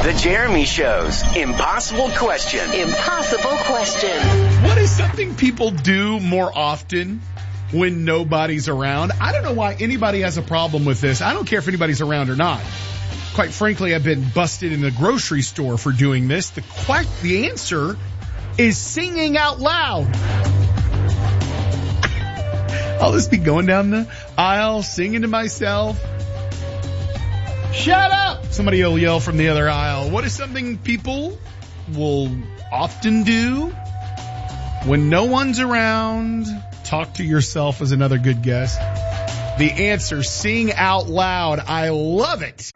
The Jeremy Show's Impossible Question. Impossible question. What is something people do more often when nobody's around? I don't know why anybody has a problem with this. I don't care if anybody's around or not. Quite frankly, I've been busted in the grocery store for doing this. The answer is singing out loud. I'll just be going down the aisle, singing to myself. Shut up! Somebody will yell from the other aisle. What is something people will often do when no one's around? Talk to yourself is another good guess. The answer, sing out loud. I love it.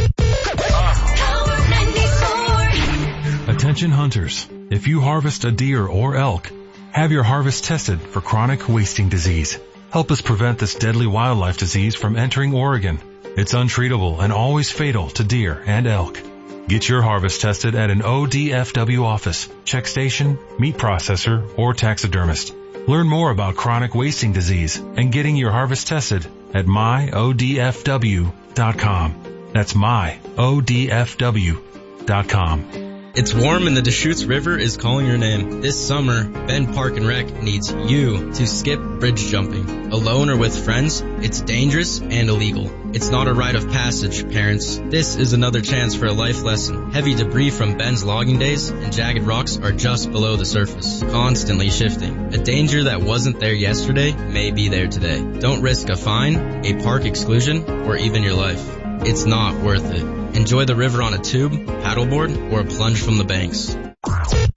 Attention hunters. If you harvest a deer or elk, have your harvest tested for chronic wasting disease. Help us prevent this deadly wildlife disease from entering Oregon. It's untreatable and always fatal to deer and elk. Get your harvest tested at an ODFW office, check station, meat processor, or taxidermist. Learn more about chronic wasting disease and getting your harvest tested at myodfw.com. That's myodfw.com. It's warm and the Deschutes River is calling your name. This summer, Bend Park and Rec needs you to skip bridge jumping. Alone or with friends, it's dangerous and illegal. It's not a rite of passage, parents. This is another chance for a life lesson. Heavy debris from Bend's logging days and jagged rocks are just below the surface, constantly shifting. A danger that wasn't there yesterday may be there today. Don't risk a fine, a park exclusion, or even your life. It's not worth it. Enjoy the river on a tube, paddleboard, or a plunge from the banks.